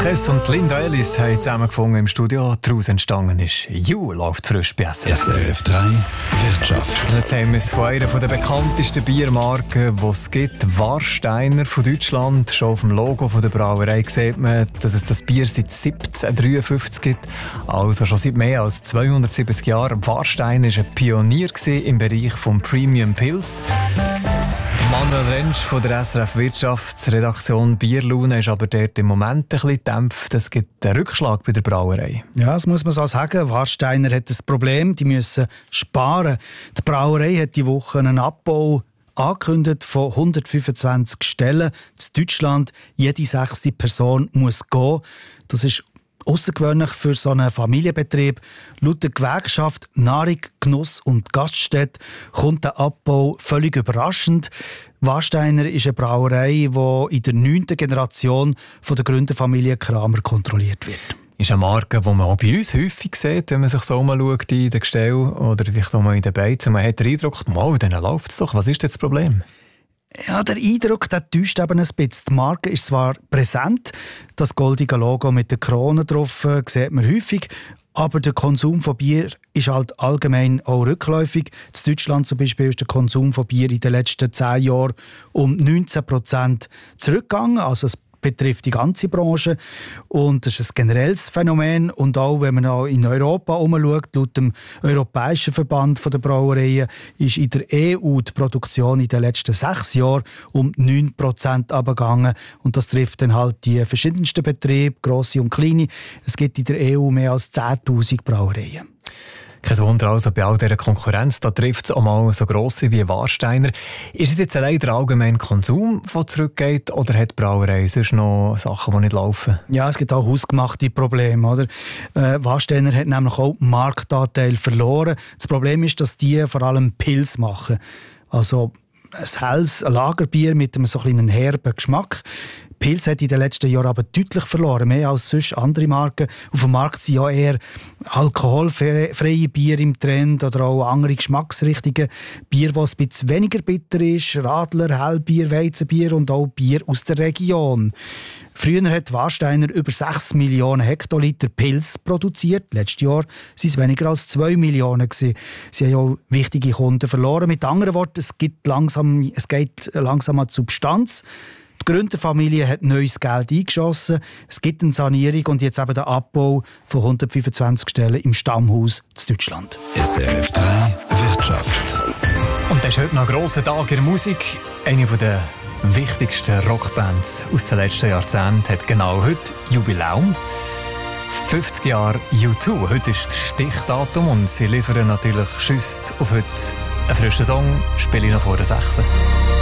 Stress und Linda Ellis haben zusammengefunden im Studio. Daraus entstanden ist «You» läuft frisch bei SRF 3 Wirtschaft. Jetzt haben wir es von einer der bekanntesten Biermarken, die es gibt. Warsteiner von Deutschland. Schon auf dem Logo der Brauerei sieht man, dass es das Bier seit 1753 gibt. Also schon seit mehr als 270 Jahren. Warsteiner war ein Pionier im Bereich des Premium Pils. Manuel Rentsch von der SRF Wirtschaftsredaktion Bierlaune ist aber dort im Moment ein bisschen gedämpft. Es gibt einen Rückschlag bei der Brauerei. Ja, das muss man so sagen. Warsteiner hat ein Problem, die müssen sparen. Die Brauerei hat die Woche einen Abbau angekündigt von 125 Stellen in Deutschland. Jede 6. Person muss gehen. Das ist außergewöhnlich für so einen Familienbetrieb. Laut der Gewerkschaft Nahrung, Genuss und Gaststätte kommt der Abbau völlig überraschend. Warsteiner ist eine Brauerei, die in der 9. Generation von der Gründerfamilie Kramer kontrolliert wird. Ist eine Marke, die man auch bei uns häufig sieht, wenn man sich so umschaut in den Gestellen oder vielleicht auch mal in den Beizen. Man hat den Eindruck, wow, dann läuft es doch. Was ist das Problem? Ja, der Eindruck, der täuscht eben ein bisschen. Die Marke ist zwar präsent, das goldige Logo mit der Krone drauf sieht man häufig, aber der Konsum von Bier ist halt allgemein auch rückläufig. In Deutschland zum Beispiel ist der Konsum von Bier in den letzten 10 Jahren um 19% zurückgegangen. Also es betrifft die ganze Branche und das ist ein generelles Phänomen. Und auch wenn man auch in Europa umschaut, laut dem Europäischen Verband der Brauereien ist in der EU die Produktion in den letzten 6 Jahren um 9% abgegangen. Und das trifft dann halt die verschiedensten Betriebe, grosse und kleine. Es gibt in der EU mehr als 10'000 Brauereien. Kein Wunder, also bei all dieser Konkurrenz, da trifft es auch mal so grosse wie Warsteiner. Ist es jetzt allein der allgemeine Konsum, der zurückgeht, oder hat die Brauerei sonst noch Sachen, die nicht laufen? Ja, es gibt auch hausgemachte Probleme. Oder? Warsteiner hat nämlich auch Marktanteil verloren. Das Problem ist, dass die vor allem Pils machen. Also ein helles Lagerbier mit einem so kleinen herben Geschmack. Pils hat in den letzten Jahren aber deutlich verloren, mehr als sonst andere Marken. Auf dem Markt sind ja eher alkoholfreie Bier im Trend oder auch andere Geschmacksrichtungen. Bier, das ein bisschen weniger bitter ist, Radler, Hellbier, Weizenbier und auch Bier aus der Region. Früher hat Warsteiner über 6 Millionen Hektoliter Pils produziert. Letztes Jahr waren es weniger als 2 Millionen. Sie haben auch wichtige Kunden verloren. Mit anderen Worten, es geht langsam an die Substanz. Die Gründerfamilie hat neues Geld eingeschossen. Es gibt eine Sanierung und jetzt eben der Abbau von 125 Stellen im Stammhaus in Deutschland. SRF 3 Wirtschaft. Und das ist heute noch ein grosser Tag in der Musik. Eine der wichtigsten Rockbands aus den letzten Jahrzehnten hat genau heute Jubiläum. 50 Jahre U2. Heute ist das Stichdatum und sie liefern natürlich Schüsse auf heute. Einen frischen Song spiele ich noch vor der 6.